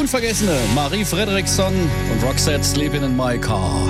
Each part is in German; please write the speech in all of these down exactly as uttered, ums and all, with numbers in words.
Unvergessene Marie Fredriksson und Roxette Sleeping in My Car.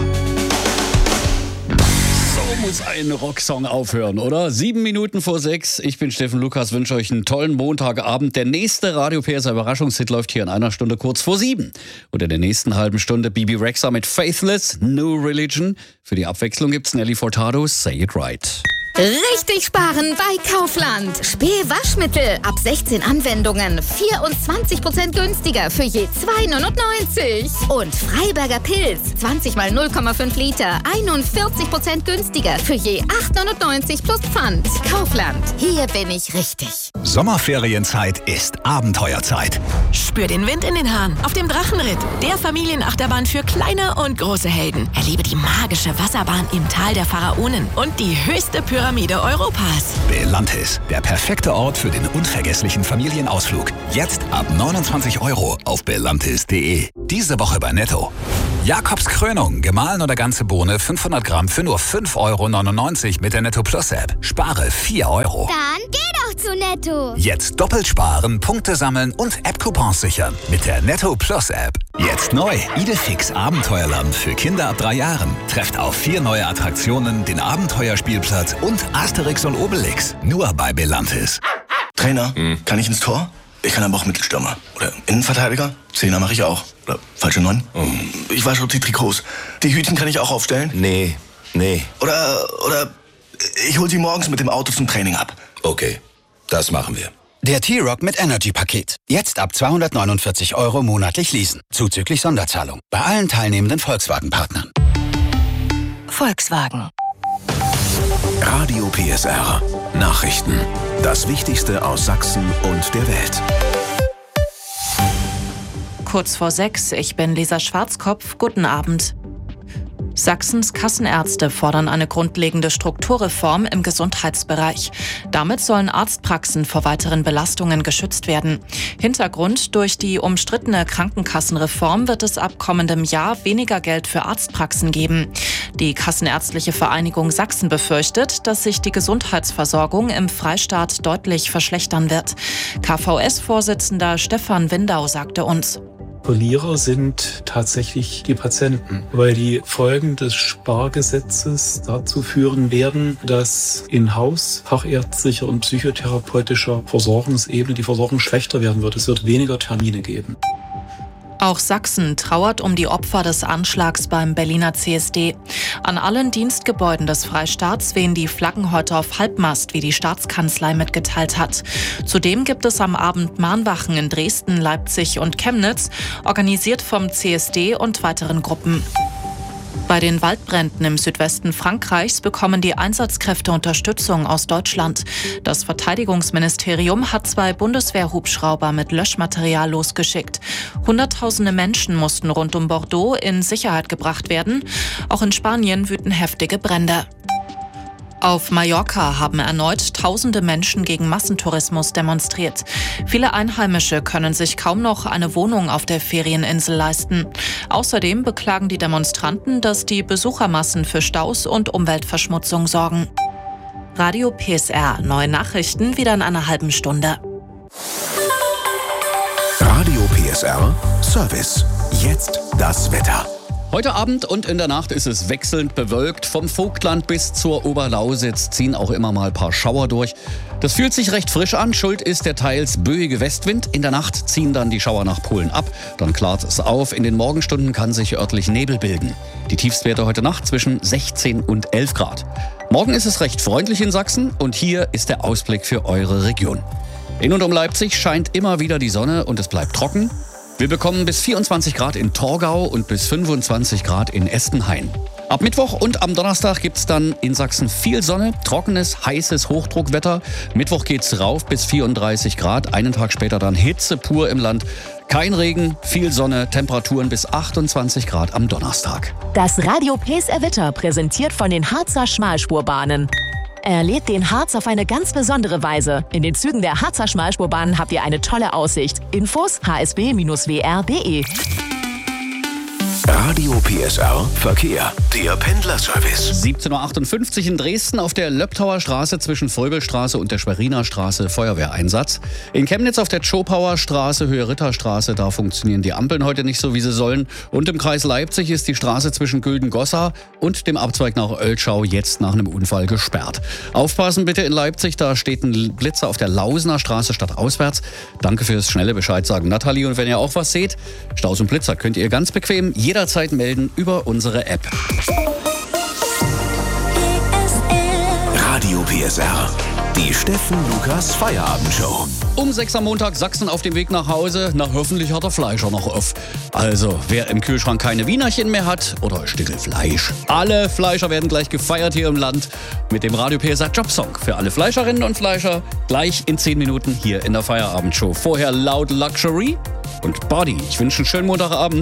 So muss ein Rocksong aufhören, oder? Sieben Minuten vor sechs. Ich bin Steffen Lukas, wünsche euch einen tollen Montagabend. Der nächste Radio P S R Überraschungshit läuft hier in einer Stunde kurz vor sieben. Und in der nächsten halben Stunde Bibi Rexha mit Faithless, New Religion. Für die Abwechslung gibt's Nelly Furtado, Say It Right. Richtig sparen bei Kaufland. Spee-Waschmittel ab sechzehn Anwendungen. vierundzwanzig Prozent günstiger für je zwei neunundneunzig. Und Freiberger Pilz. zwanzig mal null Komma fünf Liter. einundvierzig Prozent günstiger für je acht neunundneunzig plus Pfand. Kaufland. Hier bin ich richtig. Sommerferienzeit ist Abenteuerzeit. Spür den Wind in den Haaren auf dem Drachenritt. Der Familienachterbahn für kleine und große Helden. Erlebe die magische Wasserbahn im Tal der Pharaonen und die höchste Pyramide Europas. Belantis, der perfekte Ort für den unvergesslichen Familienausflug. Jetzt ab neunundzwanzig Euro auf belantis punkt de. Diese Woche bei Netto. Jakobs Krönung, gemahlen oder ganze Bohne, fünfhundert Gramm für nur fünf Euro neunundneunzig mit der Netto Plus App. Spare vier Euro. Dann geh doch zu Netto. Jetzt doppelt sparen, Punkte sammeln und App-Coupons sichern mit der Netto Plus App. Jetzt neu, Idefix Abenteuerland für Kinder ab drei Jahren. Trefft auf vier neue Attraktionen, den Abenteuerspielplatz und Asterix und Obelix. Nur bei Belantis. Trainer, hm. kann ich ins Tor? Ich kann aber auch Mittelstürmer. Oder Innenverteidiger? Zehner mache ich auch. Oder falsche Neun? Oh. Ich wasche die Trikots. Die Hütchen kann ich auch aufstellen? Nee, nee. Oder, oder ich hol sie morgens mit dem Auto zum Training ab. Okay, das machen wir. Der T-Rock mit Energy-Paket. Jetzt ab zweihundertneunundvierzig Euro monatlich leasen. Zuzüglich Sonderzahlung. Bei allen teilnehmenden Volkswagen-Partnern. Volkswagen. Radio P S R. Nachrichten. Das Wichtigste aus Sachsen und der Welt. Kurz vor sechs, ich bin Lisa Schwarzkopf. Guten Abend. Sachsens Kassenärzte fordern eine grundlegende Strukturreform im Gesundheitsbereich. Damit sollen Arztpraxen vor weiteren Belastungen geschützt werden. Hintergrund: durch die umstrittene Krankenkassenreform wird es ab kommendem Jahr weniger Geld für Arztpraxen geben. Die Kassenärztliche Vereinigung Sachsen befürchtet, dass sich die Gesundheitsversorgung im Freistaat deutlich verschlechtern wird. K V S-Vorsitzender Stefan Windau sagte uns: Verlierer sind tatsächlich die Patienten, weil die Folgen des Spargesetzes dazu führen werden, dass in-Haus fachärztlicher und psychotherapeutischer Versorgungsebene die Versorgung schlechter werden wird. Es wird weniger Termine geben. Auch Sachsen trauert um die Opfer des Anschlags beim Berliner C S D. An allen Dienstgebäuden des Freistaats wehen die Flaggen heute auf Halbmast, wie die Staatskanzlei mitgeteilt hat. Zudem gibt es am Abend Mahnwachen in Dresden, Leipzig und Chemnitz, organisiert vom C S D und weiteren Gruppen. Bei den Waldbränden im Südwesten Frankreichs bekommen die Einsatzkräfte Unterstützung aus Deutschland. Das Verteidigungsministerium hat zwei Bundeswehrhubschrauber mit Löschmaterial losgeschickt. Hunderttausende Menschen mussten rund um Bordeaux in Sicherheit gebracht werden. Auch in Spanien wüten heftige Brände. Auf Mallorca haben erneut tausende Menschen gegen Massentourismus demonstriert. Viele Einheimische können sich kaum noch eine Wohnung auf der Ferieninsel leisten. Außerdem beklagen die Demonstranten, dass die Besuchermassen für Staus und Umweltverschmutzung sorgen. Radio P S R, neue Nachrichten wieder in einer halben Stunde. Radio P S R Service. Jetzt das Wetter. Heute Abend und in der Nacht ist es wechselnd bewölkt. Vom Vogtland bis zur Oberlausitz ziehen auch immer mal ein paar Schauer durch. Das fühlt sich recht frisch an. Schuld ist der teils böige Westwind. In der Nacht ziehen dann die Schauer nach Polen ab. Dann klart es auf. In den Morgenstunden kann sich örtlich Nebel bilden. Die Tiefstwerte heute Nacht zwischen sechzehn und elf Grad. Morgen ist es recht freundlich in Sachsen und hier ist der Ausblick für eure Region. In und um Leipzig scheint immer wieder die Sonne und es bleibt trocken. Wir bekommen bis vierundzwanzig Grad in Torgau und bis fünfundzwanzig Grad in Estenhain. Ab Mittwoch und am Donnerstag gibt's dann in Sachsen viel Sonne, trockenes, heißes Hochdruckwetter. Mittwoch geht's rauf bis vierunddreißig Grad, einen Tag später dann Hitze pur im Land. Kein Regen, viel Sonne, Temperaturen bis achtundzwanzig Grad am Donnerstag. Das Radio P S R Wetter präsentiert von den Harzer Schmalspurbahnen. Erlebt den Harz auf eine ganz besondere Weise. In den Zügen der Harzer Schmalspurbahnen habt ihr eine tolle Aussicht. Infos h s b Bindestrich w r punkt d e. Radio P S R Verkehr. Der Pendlerservice. siebzehn Uhr achtundfünfzig in Dresden auf der Löbtauer Straße zwischen Fröbelstraße und der Schweriner Straße Feuerwehreinsatz. In Chemnitz auf der Tschopauer Straße Höhe Ritterstraße, da funktionieren die Ampeln heute nicht so, wie sie sollen. Und im Kreis Leipzig ist die Straße zwischen Güldengossa und dem Abzweig nach Oelschau jetzt nach einem Unfall gesperrt. Aufpassen bitte in Leipzig, da steht ein Blitzer auf der Lausener Straße stadtauswärts. Danke fürs schnelle Bescheid sagen, Nathalie. Und wenn ihr auch was seht, Staus und Blitzer könnt ihr ganz bequem jederzeit melden über unsere App. Radio P S R. Die Steffen Lukas Feierabendshow. Um sechs am Montag, Sachsen auf dem Weg nach Hause. Na, hoffentlich hat der Fleischer noch auf. Also, wer im Kühlschrank keine Wienerchen mehr hat oder ein Stückel Fleisch. Alle Fleischer werden gleich gefeiert hier im Land mit dem Radio P S R Jobsong. Für alle Fleischerinnen und Fleischer gleich in zehn Minuten hier in der Feierabendsshow. Vorher Loud Luxury und Body. Ich wünsche einen schönen Montagabend.